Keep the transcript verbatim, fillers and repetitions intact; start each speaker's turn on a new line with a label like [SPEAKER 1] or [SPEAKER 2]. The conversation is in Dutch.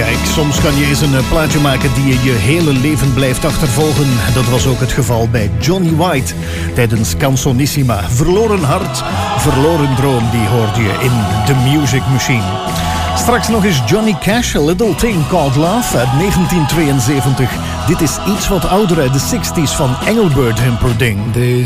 [SPEAKER 1] Kijk, soms kan je eens een plaatje maken die je je hele leven blijft achtervolgen. Dat was ook het geval bij Johnny White tijdens Canzonissima. Verloren hart, verloren droom, die hoorde je in The Music Machine. Straks nog eens Johnny Cash, A Little Thing Called Love uit negentien tweeënzeventig. Dit is iets wat ouder uit de zestig's van Engelbert Humperdinck. De